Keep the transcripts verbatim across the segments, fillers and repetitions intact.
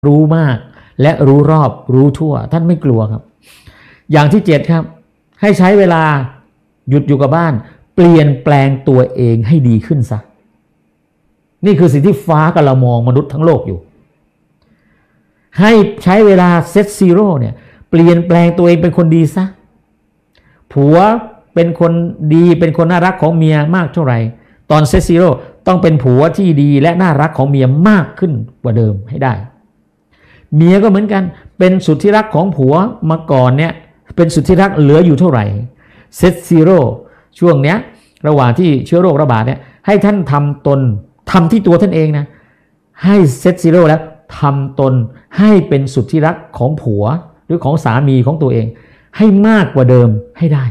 รู้มากและรู้รอบรู้ทั่วท่านไม่กลัวครับอย่างที่เจ็ดครับให้ใช้เวลาหยุดอยู่กับบ้านเปลี่ยนแปลงตัวเองให้ดีขึ้นซะนี่คือสิ่งที่ฟ้ากับเรามองมนุษย์ทั้งโลกอยู่ให้ใช้เวลาเซตซีโร่เนี่ยเปลี่ยนแปลงตัวเองเป็นคนดีซะผัวเป็นคนดีเป็นคนน่ารักของเมียมากเท่าไหร่ตอนเซตซีโร่ต้องเป็นผัวที่ดีและน่ารักของเมียมากขึ้นกว่าเดิมให้ได้เมียก็เหมือนกันเป็นสุดที่รักของผัวมาก่อนเนี่ยเป็นสุดที่รักเหลืออยู่เท่าไหร่เซตซีโร่ช่วงเนี้ยระหว่างที่เชื้อโรคระบาดเนี่ยให้ท่านทำตนทำที่ตัวท่านเองนะให้เซตซีโร่แล้วทำตนให้เป็นสุดที่รักของผัวหรือของสามีของตัวเองให้มากกว่าเดิมให้ได้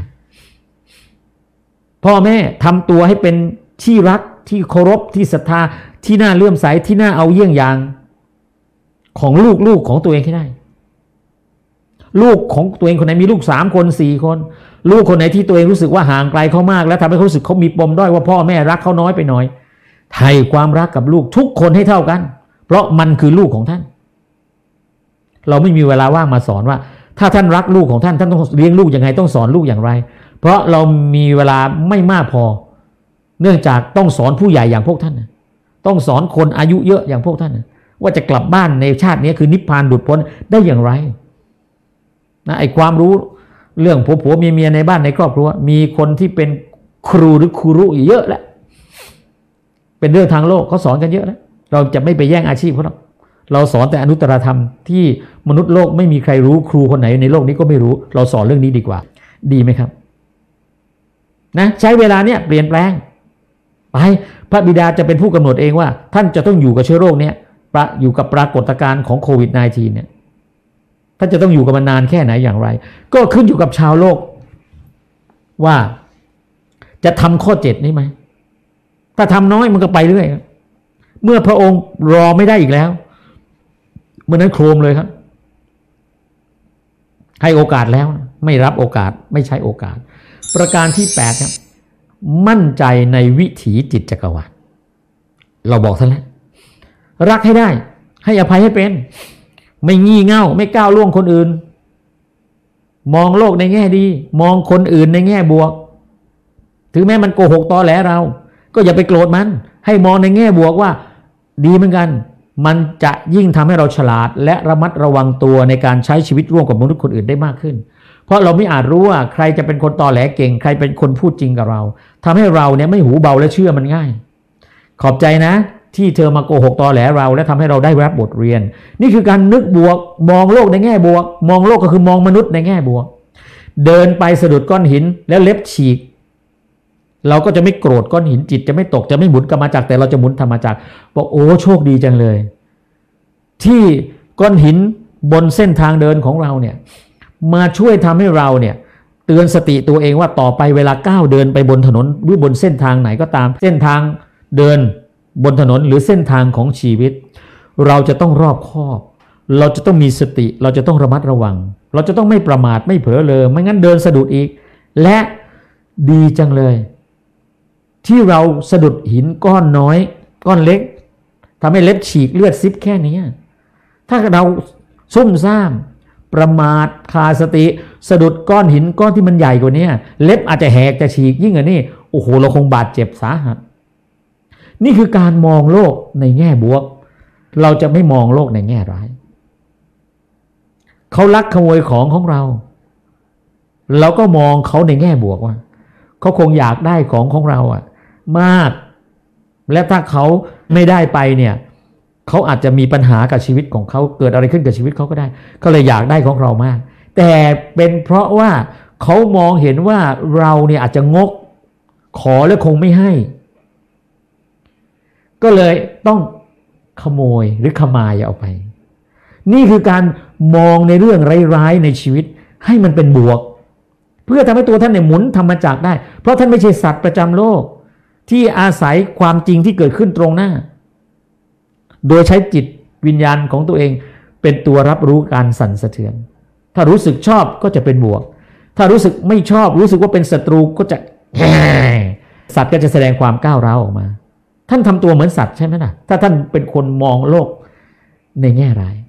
พ่อแม่ทำตัวให้เป็นที่รักที่เคารพที่ศรัทธาที่น่าเลื่อมใสที่น่าเอาเยี่ยงอย่างของลูกๆของตัวเองให้ได้ลูกของตัวเองคนไหนมีลูกสามคนสี่คนลูกคนไหนที่ตัวเองรู้สึกว่าห่างไกลเขามากแล้วทำให้เขารู้สึกเขามีปมด้อยว่าพ่อแม่รักเขาน้อยไปหน่อยให้ความรักกับลูกทุกคนให้เท่ากันเพราะมันคือลูกของท่านเราไม่มีเวลาว่างมาสอนว่าถ้าท่านรักลูกของท่านท่านต้องเลี้ยงลูกยังไงต้องสอนลูกอย่างไรเพราะเรามีเวลาไม่มากพอเนื่องจากต้องสอนผู้ใหญ่อย่างพวกท่านต้องสอนคนอายุเยอะอย่างพวกท่านว่าจะกลับบ้านในชาตินี้คือนิพพานหลุดพ้นได้อย่างไรนะไอ้ความรู้เรื่องผัวผัวเมียเมียในบ้านในครอบครัวมีคนที่เป็นครูหรือครูรู้เยอะแล้วเป็นเรื่องทางโลกเขาสอนกันเยอะแล้วเราจะไม่ไปแย่งอาชีพเขาหรอกเราสอนแต่อนุตตรธรรมที่มนุษย์โลกไม่มีใครรู้ครูคนไหนในโลกนี้ก็ไม่รู้เราสอนเรื่องนี้ดีกว่าดีไหมครับนะใช้เวลาเนี่ยเปลี่ยนแปลงไปพระบิดาจะเป็นผู้กำหนดเองว่าท่านจะต้องอยู่กับเชื้อโรคเนี้ยประอยู่กับปรากฏการณ์ของโควิด สิบเก้า เนี่ยท่านจะต้องอยู่กับมันนานแค่ไหนอย่างไรก็ขึ้นอยู่กับชาวโลกว่าจะทำข้อเจ็ดนี้ไหมถ้าทำน้อยมันก็ไปเรื่อยเมื่อพระองค์รอไม่ได้อีกแล้วเมื่อนั้นโครมเลยครับให้โอกาสแล้วไม่รับโอกาสไม่ใช้โอกาสประการที่แปดครับมั่นใจในวิถีจิตจักรวาลเราบอกท่านแล้วรักให้ได้ให้อภัยให้เป็นไม่งี่เง่าไม่ก้าวล่วงคนอื่นมองโลกในแง่ดีมองคนอื่นในแง่บวกถึงแม้มันโกหกตอแหลเราก็อย่าไปโกรธมันให้มองในแง่บวกว่าดีเหมือนกันมันจะยิ่งทำให้เราฉลาดและระมัดระวังตัวในการใช้ชีวิตร่วมกับมนุษย์คนอื่นได้มากขึ้นเพราะเราไม่อาจรู้ว่าใครจะเป็นคนตอแหลเก่งใครเป็นคนพูดจริงกับเราทำให้เราเนี่ยไม่หูเบาและเชื่อมันง่ายขอบใจนะที่เธอมาโกหกตอแหลเราและทำให้เราได้รับบทเรียนนี่คือการนึกบวกมองโลกในแง่บวกมองโลกก็คือมองมนุษย์ในแง่บวกเดินไปสะดุดก้อนหินแล้วเล็บฉีกเราก็จะไม่โกรธก้อนหินจิตจะไม่ตกจะไม่หมุนกรรมจักรแต่เราจะหมุนธรรมจักรบอกโอ้โชคดีจังเลยที่ก้อนหินบนเส้นทางเดินของเราเนี่ยมาช่วยทำให้เราเนี่ยเตือนสติตัวเองว่าต่อไปเวลาก้าวเดินไปบนถนนหรือบนเส้นทางไหนก็ตามเส้นทางเดินบนถนนหรือเส้นทางของชีวิตเราจะต้องรอบคอบเราจะต้องมีสติเราจะต้องระมัดระวังเราจะต้องไม่ประมาทไม่เผลอเลยไม่งั้นเดินสะดุดอีกและดีจังเลยที่เราสะดุดหินก้อนน้อยก้อนเล็กทำให้เล็บฉีกเลือดซิบแค่นี้ถ้าเราซุ่มซ่ามประมาทขาดสติสะดุดก้อนหินก้อนที่มันใหญ่กว่านี้เล็บอาจจะแหกจะฉีกยิ่งกว่านี้โอ้โหเราคงบาดเจ็บสาหัสนี่คือการมองโลกในแง่บวกเราจะไม่มองโลกในแง่ร้ายเขาลักขโมยของของเราเราก็มองเขาในแง่บวกว่าเขาคงอยากได้ของของเราอ่ะมากและถ้าเขาไม่ได้ไปเนี่ยเขาอาจจะมีปัญหากับชีวิตของเขาเกิดอะไรขึ้นกับชีวิตเขาก็ได้เขาเลยอยากได้ของเรามากแต่เป็นเพราะว่าเขามองเห็นว่าเราเนี่ยอาจจะงกขอแล้วคงไม่ให้ก็เลยต้องขโมยหรือขมายเอาไปนี่คือการมองในเรื่องร้ายๆในชีวิตให้มันเป็นบวกเพื่อทำให้ตัวท่านเนี่ยหมุนธรรมจักรได้เพราะท่านไม่ใช่สัตว์ประจำโลกที่อาศัยความจริงที่เกิดขึ้นตรงหน้าโดยใช้จิตวิญญาณของตัวเองเป็นตัวรับรู้การสั่นสะเทือนถ้ารู้สึกชอบก็จะเป็นบวกถ้ารู้สึกไม่ชอบรู้สึกว่าเป็นศัตรูก็จะสัตว์ก็จะแสดงความก้าวร้าวออกมาท่านทำตัวเหมือนสัตว์ใช่ไหมล่ะถ้าท่านเป็นคนมองโลกในแง่ร้าย